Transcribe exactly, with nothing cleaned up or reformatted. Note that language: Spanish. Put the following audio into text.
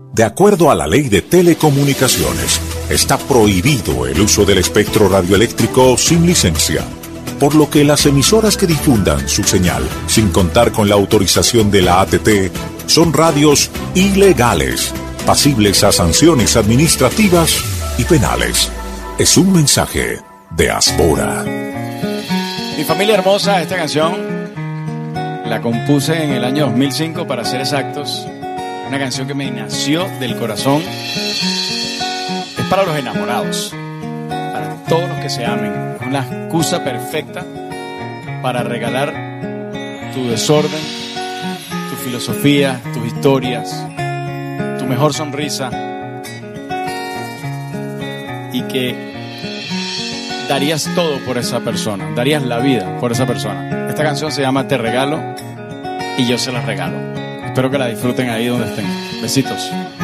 De acuerdo a la Ley de Telecomunicaciones, está prohibido el uso del espectro radioeléctrico sin licencia, por lo que las emisoras que difundan su señal sin contar con la autorización de la A T T son radios ilegales, pasibles a sanciones administrativas y penales. Es un mensaje de Asbora. Mi familia hermosa, esta canción la compuse en el año dos mil cinco, para ser exactos. Una canción que me nació del corazón. Es para los enamorados, para todos los que se amen. Una excusa perfecta para regalar tu desorden, tu filosofía, tus historias, tu mejor sonrisa, y que darías todo por esa persona, darías la vida por esa persona. Esta canción se llama Te Regalo y yo se la regalo. Espero que la disfruten ahí donde estén. Besitos.